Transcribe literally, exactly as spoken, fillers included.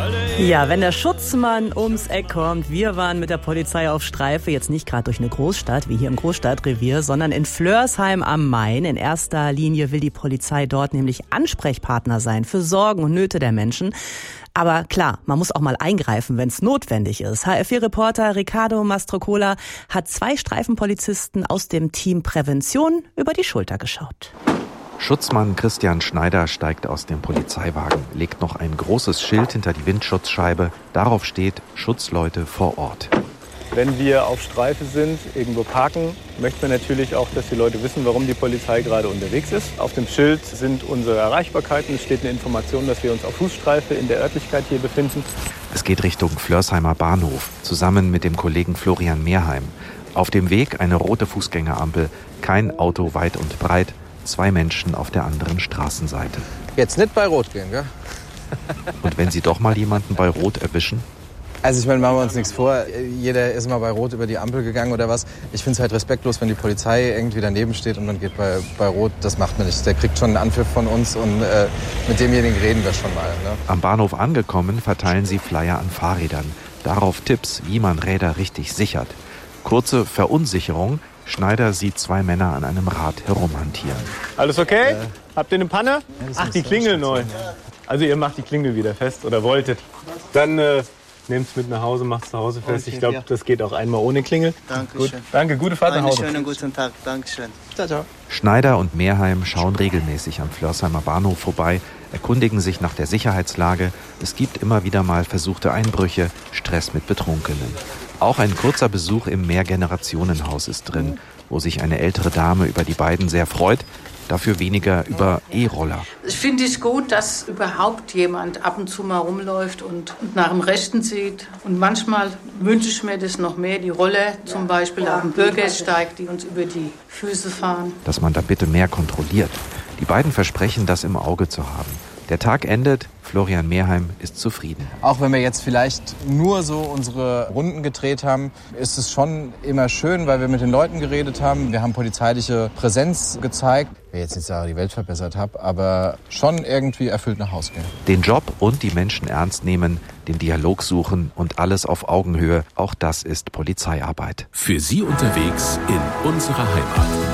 Ja, wenn der Schutzmann ums Eck kommt, wir waren mit der Polizei auf Streife, jetzt nicht gerade durch eine Großstadt, wie hier im Großstadtrevier, sondern in Flörsheim am Main. In erster Linie will die Polizei dort nämlich Ansprechpartner sein für Sorgen und Nöte der Menschen. Aber klar, man muss auch mal eingreifen, wenn es notwendig ist. H F vier-Reporter Ricardo Mastrocola hat zwei Streifenpolizisten aus dem Team Prävention über die Schulter geschaut. Schutzmann Christian Schneider steigt aus dem Polizeiwagen, legt noch ein großes Schild hinter die Windschutzscheibe. Darauf steht Schutzleute vor Ort. Wenn wir auf Streife sind, irgendwo parken, möchten wir natürlich auch, dass die Leute wissen, warum die Polizei gerade unterwegs ist. Auf dem Schild sind unsere Erreichbarkeiten. Es steht eine Information, dass wir uns auf Fußstreife in der Örtlichkeit hier befinden. Es geht Richtung Flörsheimer Bahnhof, zusammen mit dem Kollegen Florian Mehrheim. Auf dem Weg eine rote Fußgängerampel, kein Auto weit und breit. Zwei Menschen auf der anderen Straßenseite. Jetzt nicht bei Rot gehen, gell? Und wenn Sie doch mal jemanden bei Rot erwischen? Also ich meine, machen wir uns nichts vor. Jeder ist mal bei Rot über die Ampel gegangen oder was. Ich finde es halt respektlos, wenn die Polizei irgendwie daneben steht und man geht bei, bei Rot. Das macht man nicht. Der kriegt schon einen Anpfiff von uns und äh, mit demjenigen reden wir schon mal. Ne? Am Bahnhof angekommen, verteilen sie Flyer an Fahrrädern. Darauf Tipps, wie man Räder richtig sichert. Kurze Verunsicherung. Schneider sieht zwei Männer an einem Rad herumhantieren. Alles okay? Äh, Habt ihr eine Panne? Ja, Ach, die Klingel neu. Also ihr macht die Klingel wieder fest oder wolltet. Dann äh, nehmt es mit nach Hause, macht es zu Hause fest. Okay, ich glaube, ja. Das geht auch einmal ohne Klingel. Dankeschön. Gut. Danke, gute Fahrt nach Hause. Einen schönen guten Tag. Dankeschön. Ciao, ciao. Schneider und Mehrheim schauen regelmäßig am Flörsheimer Bahnhof vorbei, erkundigen sich nach der Sicherheitslage. Es gibt immer wieder mal versuchte Einbrüche, Stress mit Betrunkenen. Auch ein kurzer Besuch im Mehrgenerationenhaus ist drin, wo sich eine ältere Dame über die beiden sehr freut, dafür weniger über E-Roller. Ich finde es gut, dass überhaupt jemand ab und zu mal rumläuft und nach dem Rechten sieht. Und manchmal wünsche ich mir das noch mehr, die Roller zum Beispiel auf dem Bürgersteig, die uns über die Füße fahren. Dass man da bitte mehr kontrolliert. Die beiden versprechen, das im Auge zu haben. Der Tag endet, Florian Mehrheim ist zufrieden. Auch wenn wir jetzt vielleicht nur so unsere Runden gedreht haben, ist es schon immer schön, weil wir mit den Leuten geredet haben. Wir haben polizeiliche Präsenz gezeigt. Ich will jetzt nicht sagen, die Welt verbessert habe, aber schon irgendwie erfüllt nach Hause gehen. Den Job und die Menschen ernst nehmen, den Dialog suchen und alles auf Augenhöhe, auch das ist Polizeiarbeit. Für Sie unterwegs in unserer Heimat.